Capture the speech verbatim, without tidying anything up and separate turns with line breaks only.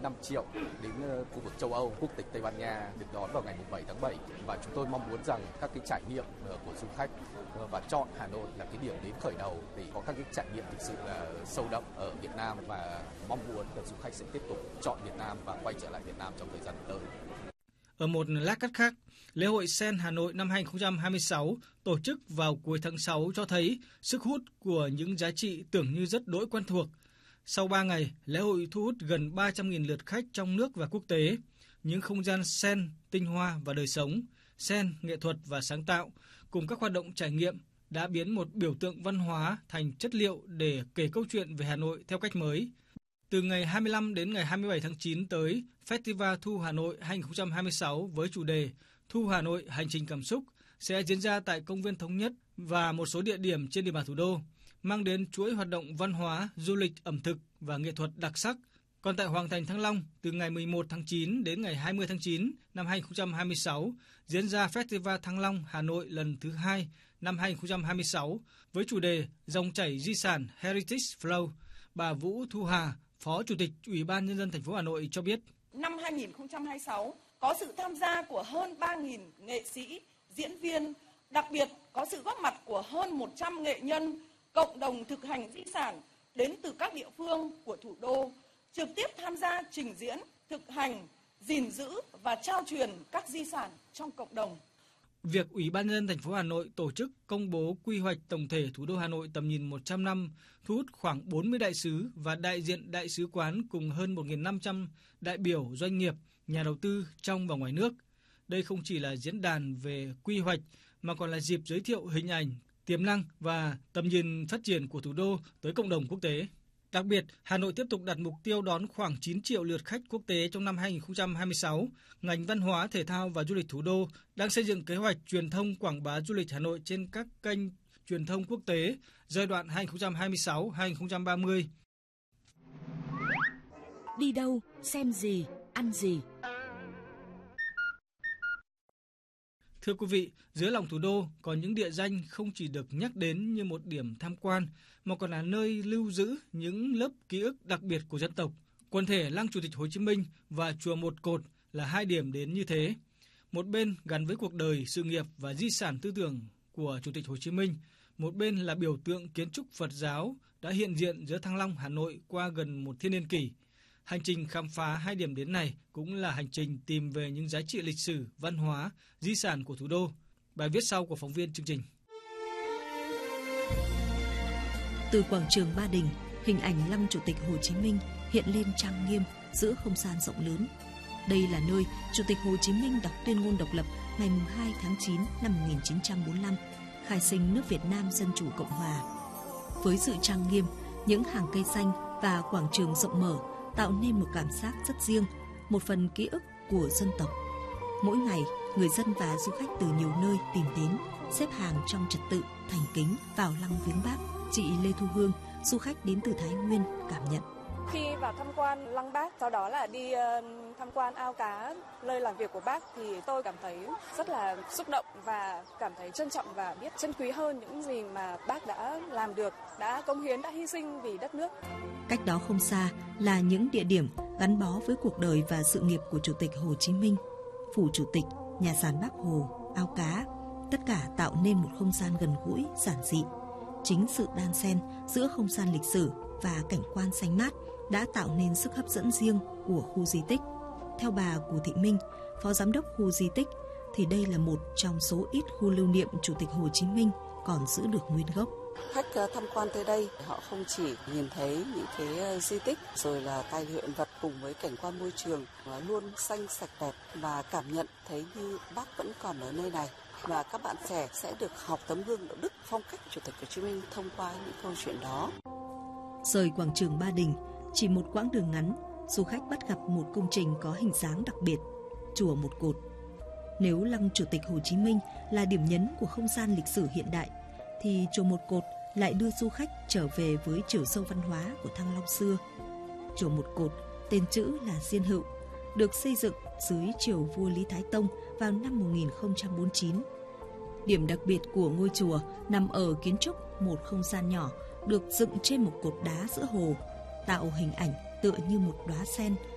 năm triệu đến khu vực châu Âu, quốc tịch Tây Ban Nha được đón vào ngày bảy tháng bảy, và chúng tôi mong muốn rằng các cái trải nghiệm của du khách và chọn Hà Nội là cái điểm đến khởi đầu để có các cái trải nghiệm thực sự là sâu đậm ở Việt Nam, và mong muốn là du khách sẽ tiếp tục chọn Việt Nam và quay trở lại Việt Nam trong thời gian tới.
Ở một lát cắt khác, lễ hội Sen Hà Nội năm hai không hai sáu tổ chức vào cuối tháng sáu cho thấy sức hút của những giá trị tưởng như rất đỗi quen thuộc. Sau ba ngày, lễ hội thu hút gần ba trăm nghìn lượt khách trong nước và quốc tế. Những không gian sen, tinh hoa và đời sống, sen, nghệ thuật và sáng tạo cùng các hoạt động trải nghiệm đã biến một biểu tượng văn hóa thành chất liệu để kể câu chuyện về Hà Nội theo cách mới. Từ ngày hai mươi lăm đến ngày hai mươi bảy tháng chín tới, Festival Thu Hà Nội hai không hai sáu với chủ đề Thu Hà Nội hành trình cảm xúc sẽ diễn ra tại Công viên Thống Nhất và một số địa điểm trên địa bàn thủ đô, mang đến chuỗi hoạt động văn hóa, du lịch, ẩm thực và nghệ thuật đặc sắc. Còn tại Hoàng thành Thăng Long, từ ngày mười một tháng chín đến ngày hai mươi tháng chín năm hai không hai sáu, diễn ra Festival Thăng Long Hà Nội lần thứ hai năm hai không hai sáu với chủ đề Dòng chảy di sản Heritage Flow. Bà Vũ Thu Hà, Phó Chủ tịch Ủy ban Nhân dân thành phố Hà Nội cho biết.
Năm hai không hai sáu có sự tham gia của hơn ba nghìn nghệ sĩ, diễn viên, đặc biệt có sự góp mặt của hơn một trăm nghệ nhân, cộng đồng thực hành di sản đến từ các địa phương của thủ đô, trực tiếp tham gia trình diễn, thực hành, gìn giữ và trao truyền các di sản trong cộng đồng.
Việc Ủy ban Nhân dân thành phố Hà Nội tổ chức công bố quy hoạch tổng thể thủ đô Hà Nội tầm nhìn một trăm năm, thu hút khoảng bốn mươi đại sứ và đại diện đại sứ quán cùng hơn một nghìn năm trăm đại biểu doanh nghiệp, nhà đầu tư trong và ngoài nước. Đây không chỉ là diễn đàn về quy hoạch mà còn là dịp giới thiệu hình ảnh, tiềm năng và tầm nhìn phát triển của thủ đô tới cộng đồng quốc tế. Đặc biệt, Hà Nội tiếp tục đặt mục tiêu đón khoảng chín triệu lượt khách quốc tế trong năm hai không hai sáu. Ngành văn hóa, thể thao và du lịch thủ đô đang xây dựng kế hoạch truyền thông quảng bá du lịch Hà Nội trên các kênh truyền thông quốc tế giai đoạn hai không hai sáu đến hai không ba mươi.
Đi đâu, xem gì, ăn gì?
Thưa quý vị, dưới lòng thủ đô có những địa danh không chỉ được nhắc đến như một điểm tham quan, mà còn là nơi lưu giữ những lớp ký ức đặc biệt của dân tộc. Quần thể Lăng Chủ tịch Hồ Chí Minh và Chùa Một Cột là hai điểm đến như thế. Một bên gắn với cuộc đời, sự nghiệp và di sản tư tưởng của Chủ tịch Hồ Chí Minh, một bên là biểu tượng kiến trúc Phật giáo đã hiện diện giữa Thăng Long, Hà Nội qua gần một thiên niên kỷ. Hành trình khám phá hai điểm đến này cũng là hành trình tìm về những giá trị lịch sử, văn hóa, di sản của thủ đô. Bài viết sau của phóng viên chương trình.
Từ quảng trường Ba Đình, hình ảnh Lăng Chủ tịch Hồ Chí Minh hiện lên trang nghiêm giữa không gian rộng lớn. Đây là nơi Chủ tịch Hồ Chí Minh đọc tuyên ngôn độc lập ngày hai tháng chín năm một nghìn chín trăm bốn mươi lăm, khai sinh nước Việt Nam Dân chủ Cộng hòa. Với sự trang nghiêm, những hàng cây xanh và quảng trường rộng mở tạo nên một cảm giác rất riêng, một phần ký ức của dân tộc. Mỗi ngày, người dân và du khách từ nhiều nơi tìm đến, xếp hàng trong trật tự, thành kính vào lăng viếng Bác. Chị Lê Thu Hương, du khách đến từ Thái Nguyên, cảm nhận.
Khi vào tham quan lăng Bác, sau đó là đi tham quan ao cá, nơi làm việc của Bác, thì tôi cảm thấy rất là xúc động và cảm thấy trân trọng và biết trân quý hơn những gì mà Bác đã làm được, đã cống hiến, đã hy sinh vì đất nước.
Cách đó không xa là những địa điểm gắn bó với cuộc đời và sự nghiệp của Chủ tịch Hồ Chí Minh. Phủ Chủ tịch, nhà sàn Bác Hồ, ao cá, tất cả tạo nên một không gian gần gũi, giản dị. Chính sự đan xen giữa không gian lịch sử và cảnh quan xanh mát đã tạo nên sức hấp dẫn riêng của khu di tích. Theo bà Cù Thị Minh, Phó Giám đốc khu di tích, thì đây là một trong số ít khu lưu niệm Chủ tịch Hồ Chí Minh còn giữ được nguyên gốc.
Khách tham quan tới đây, họ không chỉ nhìn thấy những cái di tích rồi là tài liệu hiện vật cùng với cảnh quan môi trường luôn xanh sạch đẹp, và cảm nhận thấy như Bác vẫn còn ở nơi này. Và các bạn trẻ sẽ được học tấm gương đạo đức, phong cách Chủ tịch Hồ Chí Minh thông qua những câu chuyện đó.
Rời quảng trường Ba Đình, chỉ một quãng đường ngắn, du khách bắt gặp một công trình có hình dáng đặc biệt, Chùa Một Cột. Nếu Lăng Chủ tịch Hồ Chí Minh là điểm nhấn của không gian lịch sử hiện đại, thì Chùa Một Cột lại đưa du khách trở về với chiều sâu văn hóa của Thăng Long xưa. Chùa Một Cột, tên chữ là Diên Hựu, được xây dựng dưới triều vua Lý Thái Tông vào năm một nghìn không trăm bốn mươi chín. Điểm đặc biệt của ngôi chùa nằm ở kiến trúc một không gian nhỏ được dựng trên một cột đá giữa hồ, tạo hình ảnh tựa như một đóa sen